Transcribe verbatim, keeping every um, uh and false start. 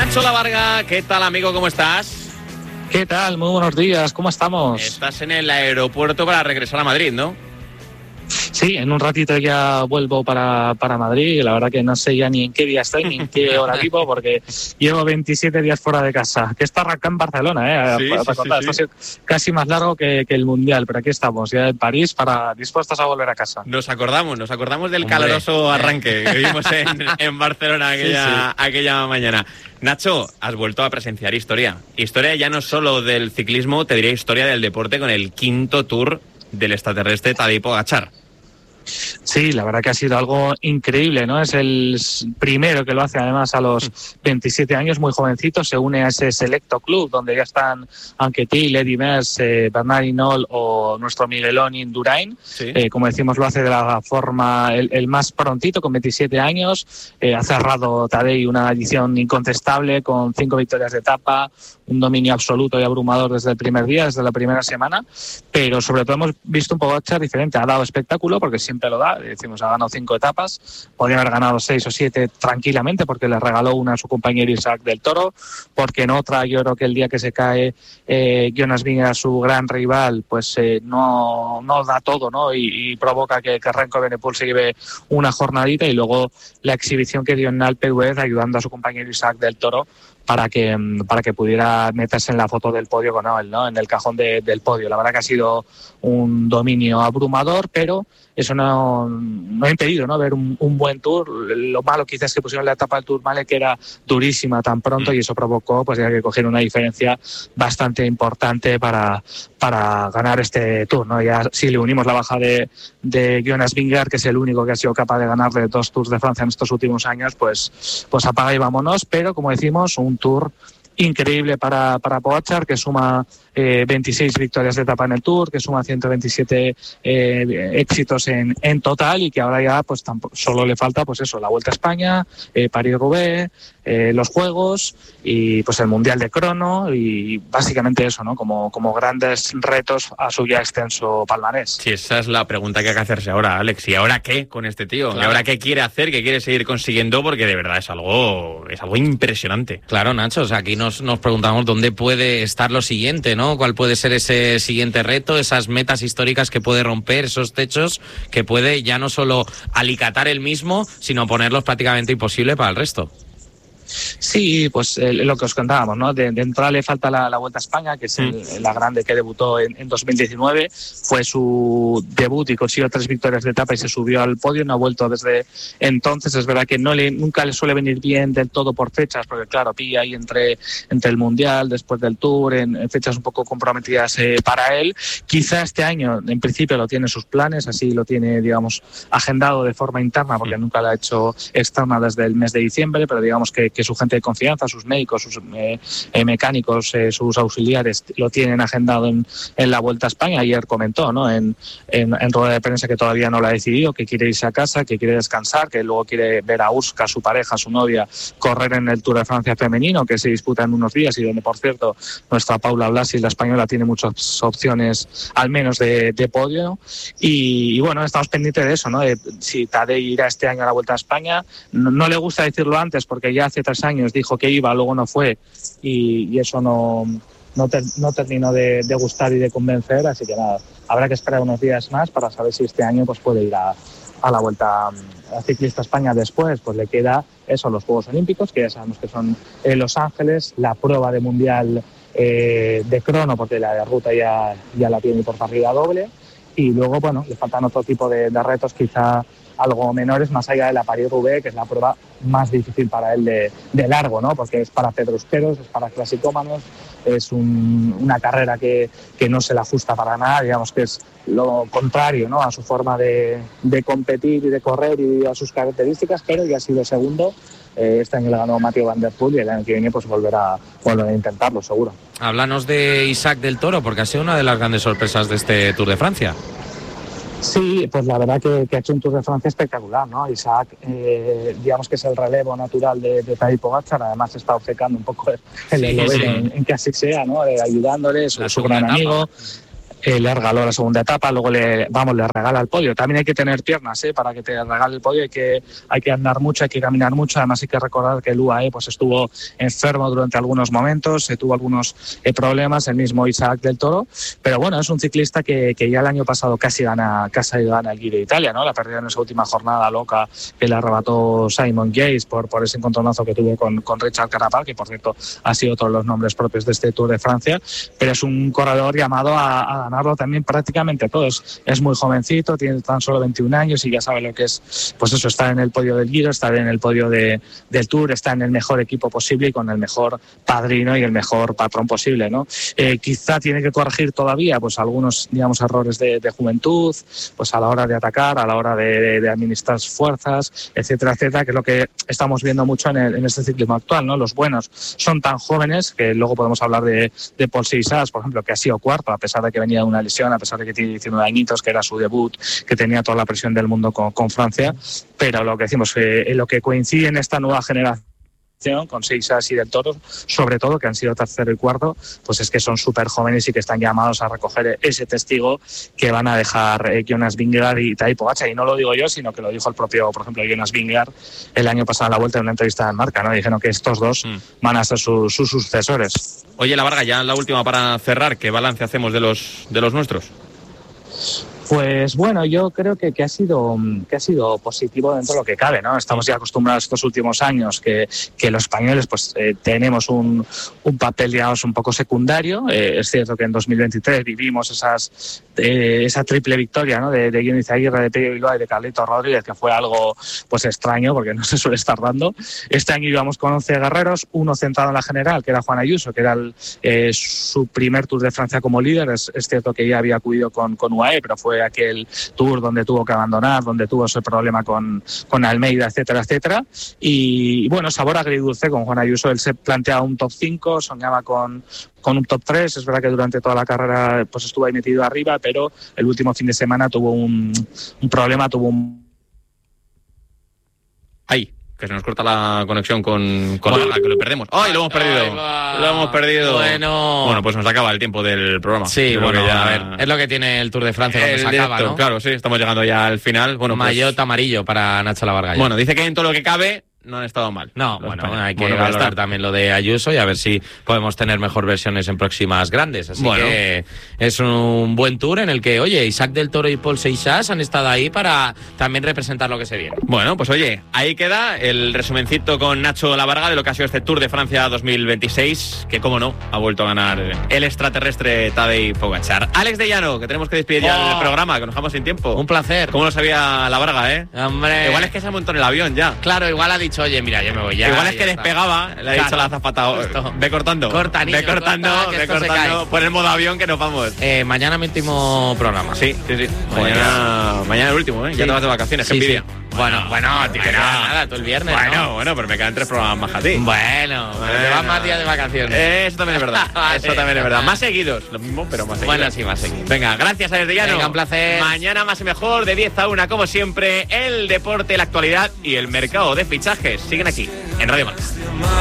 Nacho Lavarga, ¿qué tal, amigo? ¿Cómo estás? ¿Qué tal? Muy buenos días, ¿cómo estamos? Estás en el aeropuerto para regresar a Madrid, ¿no? Sí, en un ratito ya vuelvo para, para Madrid. La verdad que no sé ya ni en qué día estoy ni en qué hora vivo, porque llevo veintisiete días fuera de casa. Que esto arranca en Barcelona, ¿eh? Sí, para, sí, para contar. sí, sí. Esto ha sido casi más largo que, que el Mundial, pero aquí estamos, ya en París, para dispuestos a volver a casa. Nos acordamos, nos acordamos del Hombre. caluroso arranque que vimos en, en Barcelona aquella, Sí, sí. aquella mañana. Nacho, has vuelto a presenciar historia. Historia ya no solo del ciclismo, te diría historia del deporte con el quinto Tour del extraterrestre Tadej Pogačar. Sí, la verdad que ha sido algo increíble, ¿no? Es el primero que lo hace, además, a los veintisiete años, muy jovencito. Se une a ese selecto club donde ya están Anquetil, Eddy Merckx, eh, Bernard Hinault o nuestro Miguelón Indurain. Sí. Eh, como decimos, lo hace de la forma el, el más prontito, con veintisiete años. Eh, ha cerrado Tadej una edición incontestable con cinco victorias de etapa, un dominio absoluto y abrumador desde el primer día, desde la primera semana. Pero sobre todo hemos visto un Pogačar diferente. Ha dado espectáculo porque siempre lo da. Decimos, ha ganado cinco etapas, podría haber ganado seis o siete tranquilamente porque le regaló una a su compañero Isaac del Toro, porque en otra yo creo que el día que se cae eh, Jonas Vingegaard, su gran rival, pues eh, no, no da todo, ¿no? Y, y provoca que, que Remco Evenepoel se lleve una jornadita, y luego la exhibición que dio en Alpe d'Huez ayudando a su compañero Isaac del Toro para que para que pudiera meterse en la foto del podio con él, ¿no? En el cajón de, del podio. La verdad que ha sido un dominio abrumador, pero eso no, no ha impedido, ¿no?, ver un, un buen Tour. Lo malo quizás es que pusieron la etapa del Tour Male, que era durísima tan pronto, y eso provocó pues ya que coger una diferencia bastante importante para, para ganar este Tour, ¿no? Ya si le unimos la baja de, de Jonas Vingegaard, que es el único que ha sido capaz de ganarle dos Tours de Francia en estos últimos años, pues, pues apaga y vámonos. Pero como decimos, un Tour increíble para, para Pogačar, que suma eh, veintiséis victorias de etapa en el Tour, que suma ciento veintisiete eh, éxitos en, en total, y que ahora ya pues tampoco, solo le falta pues eso, la Vuelta a España, eh, París-Roubaix, eh, los Juegos y pues el Mundial de Crono, y básicamente eso, ¿no? Como, como grandes retos a su ya extenso palmarés. Sí, esa es la pregunta que hay que hacerse ahora, Alex. ¿Y ahora qué con este tío? Claro. ¿Y ahora qué quiere hacer? ¿Qué quiere seguir consiguiendo? Porque de verdad es algo, es algo impresionante. Claro, Nacho, o sea, aquí nos, nos preguntamos dónde puede estar lo siguiente, ¿no? ¿Cuál puede ser ese siguiente reto, esas metas históricas que puede romper, esos techos que puede ya no solo alicatar él mismo, sino ponerlos prácticamente imposible para el resto? Sí, pues eh, lo que os contábamos, ¿no? De, de entrada le falta la, la Vuelta a España, que es el, la grande que debutó en, en dos mil diecinueve. Fue su debut y consiguió tres victorias de etapa y se subió al podio. No ha vuelto desde entonces. Es verdad que no le, nunca le suele venir bien del todo por fechas, porque claro, pilla ahí entre, entre el Mundial, después del Tour, en, en fechas un poco comprometidas eh, para él. Quizá este año, en principio, lo tiene en sus planes, así lo tiene, digamos, agendado de forma interna, porque nunca lo ha hecho externa desde el mes de diciembre, pero digamos que, que su gente de confianza, sus médicos, sus eh, eh, mecánicos, eh, sus auxiliares lo tienen agendado en, en la Vuelta a España. Ayer comentó, ¿no?, en, en, en rueda de prensa, que todavía no lo ha decidido, que quiere irse a casa, que quiere descansar, que luego quiere ver a Urska, su pareja, su novia, correr en el Tour de Francia femenino, que se disputa en unos días y donde, por cierto, nuestra Paula Blasi, la española, tiene muchas opciones, al menos de, de podio. Y, y bueno, estamos pendientes de eso, ¿no?, de si Tadej irá este año a la Vuelta a España. No, no le gusta decirlo antes, porque ya hace tres años dijo que iba, luego no fue, y, y eso no, no, ter, no terminó de, de gustar y de convencer, así que nada, habrá que esperar unos días más para saber si este año pues puede ir a, a la Vuelta a Ciclista España. Después pues le queda eso, los Juegos Olímpicos, que ya sabemos que son en Los Ángeles, la prueba de Mundial eh, de crono, porque la de ruta ya, ya la tiene por partida doble, y luego bueno, le faltan otro tipo de, de retos, quizá algo menores, más allá de la París-Roubaix, que es la prueba más difícil para él de, de largo, ¿no?, porque es para pedrusqueros, es para clasicómanos, es un, una carrera que, que no se le ajusta para nada, digamos que es lo contrario, ¿no?, a su forma de, de competir y de correr y a sus características, pero ya ha sido segundo. Eh, este año le ganó Mathieu Van Der Poel, y el año que viene pues volverá, volverá a intentarlo, seguro. Háblanos de Isaac del Toro, porque ha sido una de las grandes sorpresas de este Tour de Francia. Sí, pues la verdad que, que ha hecho un Tour de Francia espectacular, ¿no? Isaac, eh, digamos que es el relevo natural de, de Tadej Pogačar. Además está obcecando un poco el, el Sí, esloveno sí. en, en que así sea, ¿no? Eh, ayudándole, es su gran amigo. eh, le regaló la segunda etapa, luego le, vamos, le regala el podio. También hay que tener piernas, ¿eh? Para que te regale el podio, hay que, hay que andar mucho, hay que caminar mucho. Además hay que recordar que el U A E pues estuvo enfermo durante algunos momentos, se tuvo algunos eh, problemas, el mismo Isaac del Toro, pero bueno, es un ciclista que, que ya el año pasado casi gana, casi gana el Giro de Italia, ¿no? La perdió en esa última jornada loca que le arrebató Simon Yates por, por ese encontronazo que tuvo con, con Richard Carapaz, que por cierto ha sido otro de los nombres propios de este Tour de Francia, pero es un corredor llamado a, a ganarlo también prácticamente todos. Es muy jovencito, tiene tan solo veintiún años y ya sabe lo que es, pues eso, estar en el podio del Giro, estar en el podio de, del Tour, estar en el mejor equipo posible y con el mejor padrino y el mejor patrón posible, ¿no? Eh, quizá tiene que corregir todavía pues algunos, digamos, errores de, de juventud, pues a la hora de atacar, a la hora de, de, de administrar fuerzas, etcétera, etcétera, que es lo que estamos viendo mucho en, el, en este ciclismo actual, ¿no? Los buenos son tan jóvenes que luego podemos hablar de, de Paul Seixas, por ejemplo, que ha sido cuarto a pesar de que venía de una lesión, a pesar de que tiene diecinueve añitos, que era su debut, que tenía toda la presión del mundo con, con Francia, pero lo que decimos, eh, lo que coincide en esta nueva generación con Seixas y del Toro, sobre todo, que han sido tercero y cuarto, pues es que son súper jóvenes y que están llamados a recoger ese testigo que van a dejar eh, Jonas Vingegaard y Tadej Pogačar. Y no lo digo yo, sino que lo dijo el propio, por ejemplo, Jonas Vingegaard el año pasado en la Vuelta en una entrevista en Marca, ¿no? Dijeron que estos dos mm. van a ser su, sus sucesores. Oye, La Varga, ya la última para cerrar, ¿qué balance hacemos de los, de los nuestros? Pues bueno, yo creo que, que ha sido que ha sido positivo dentro de lo que cabe, ¿no? Estamos ya acostumbrados estos últimos años que, que los españoles pues eh, tenemos un, un papel, digamos, un poco secundario. Eh, es cierto que en dos mil veintitrés vivimos esas eh, esa triple victoria, ¿no? De, de Guillem Izaguirre, de Pello Bilbao y de Carlitos Rodríguez, que fue algo pues extraño porque no se suele estar dando. Este año íbamos con once guerreros, uno centrado en la general, que era Juan Ayuso, que era el, eh, su primer Tour de Francia como líder. Es, es cierto que ya había acudido con, con U A E, pero fue aquel Tour donde tuvo que abandonar, donde tuvo ese problema con, con Almeida, etcétera, etcétera. Y bueno, sabor agridulce con Juan Ayuso. Él se planteaba un top cinco, soñaba con, con un top tres. Es verdad que durante toda la carrera pues estuvo ahí metido arriba, pero el último fin de semana tuvo un, un problema, tuvo un... Ahí. Que se nos corta la conexión con, con bueno, la que lo perdemos. ¡Ay, lo hemos perdido! Ay, lo hemos perdido. Bueno. Bueno, pues nos acaba el tiempo del programa. Sí, Creo bueno, ya... a ver, es lo que tiene el Tour de Francia cuando se acaba, ¿no? Claro, sí, estamos llegando ya al final. Bueno, Maillot pues... amarillo para Nacho La Varga. Bueno, dice que en todo lo que cabe no han estado mal. No, bueno, bueno, hay que bueno, valorar también lo de Ayuso y a ver si podemos tener mejor versiones en próximas grandes. Así bueno. que es un buen tour en el que, oye, Isaac del Toro y Paul Seixas han estado ahí para también representar lo que se viene. Bueno, pues oye, ahí queda el resumencito con Nacho La Varga de lo que ha sido este Tour de Francia dos mil veintiséis, que como no, ha vuelto a ganar el extraterrestre Tadej Pogačar. Alex de Llano, que tenemos que despedir oh. ya el programa, que nos dejamos sin tiempo. Un placer. ¿Cómo lo sabía La Varga, eh? Hombre. Igual es que se montó en el avión ya. Claro, igual ha dicho, oye, mira, yo me voy ya. Igual es ya que está. despegaba, le ha claro, dicho la azafata, ve cortando. Corta, niño, ve cortando, corta, ve cortando. Pon el modo avión que nos vamos. Eh, mañana mi último programa. Sí, sí, sí. Mañana, bueno. mañana el último, ¿eh? Sí. Ya te vas de vacaciones, sí, qué envidia. Sí. Bueno, bueno, tío, bueno, nada, tú el viernes, Bueno, ¿no? bueno, pero me quedan tres programas más a ti. Bueno, pero te vas más días de vacaciones. Eh, eso también es verdad, eso también es verdad. Más seguidos, lo mismo, pero más seguidos. Bueno, sí, más seguidos. Venga, gracias a Alex Llano. Venga, un placer. Mañana más y mejor, de diez a una, como siempre, el deporte, la actualidad y el mercado de fichajes siguen aquí, en Radio Marca.